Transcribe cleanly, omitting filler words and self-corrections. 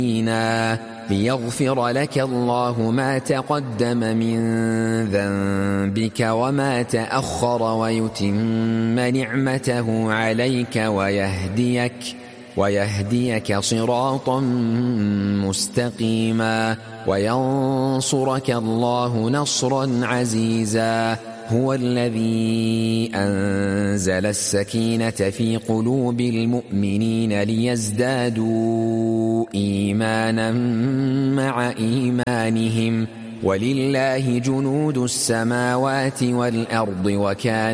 ليغفر لك الله ما تقدم من ذنبك وما تأخر ويتم نعمته عليك ويهديك صراطا مستقيما وينصرك الله نصرا عزيزا. هو الذي أنزل السكينة في قلوب المؤمنين ليزدادوا إيمانا مع إيمانهم ولله جنود السماوات والأرض وكان